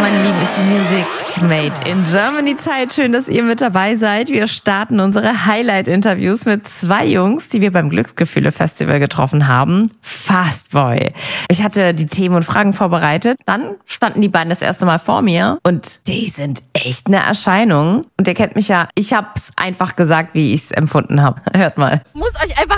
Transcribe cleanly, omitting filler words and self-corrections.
meine Lieben, ist die Music Made in Germany Zeit. Schön, dass ihr mit dabei seid. Wir starten unsere Highlight-Interviews mit 2 Jungs, die wir beim Glücksgefühle-Festival getroffen haben. Fastboy. Ich hatte die Themen und Fragen vorbereitet. Dann standen die beiden das erste Mal vor mir und die sind echt eine Erscheinung. Und ihr kennt mich ja, ich hab's einfach gesagt, wie ich's empfunden habe. Hört mal. Muss euch einfach